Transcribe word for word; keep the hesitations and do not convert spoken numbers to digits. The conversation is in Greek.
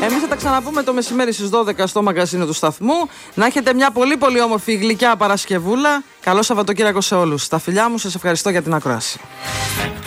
Εμείς θα τα ξαναπούμε το μεσημέρι στις δώδεκα στο μαγκαζίνο του σταθμού. Να έχετε μια πολύ πολύ όμορφη γλυκιά Παρασκευούλα. Καλό Σαββατοκύριακο σε όλους. Τα φιλιά μου, σας ευχαριστώ για την ακρόαση.